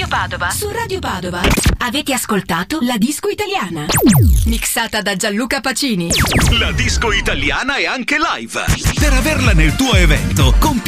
Padova. Su Radio Padova avete ascoltato La Disco Italiana, mixata da Gianluca Pacini. La disco italiana è anche live. Per averla nel tuo evento, compi